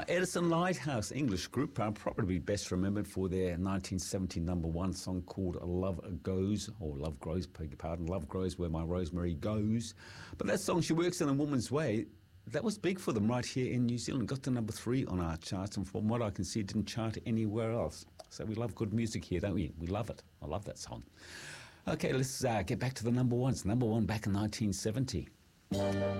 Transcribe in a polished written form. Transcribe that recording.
Edison Lighthouse, English group, probably best remembered for their 1970 number one song called Love Goes, or Love Grows, beg your pardon, Love Grows Where My Rosemary Goes. But that song, She Works in a Woman's Way, that was big for them right here in New Zealand. Got to number 3 on our charts, and from what I can see, it didn't chart anywhere else. So we love good music here, don't we? We love it. I love that song. Okay, let's get back to the number ones. Number one back in 1970.